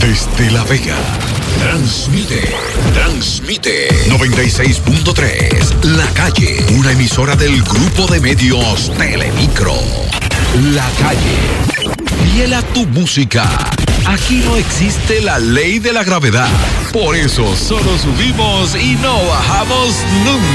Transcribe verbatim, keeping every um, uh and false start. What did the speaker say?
Desde La Vega, transmite, transmite noventa y seis punto tres, La Calle, una emisora del grupo de medios Telemicro. La Calle, fiel a tu música. Aquí no existe la ley de la gravedad, por eso solo subimos y no bajamos nunca.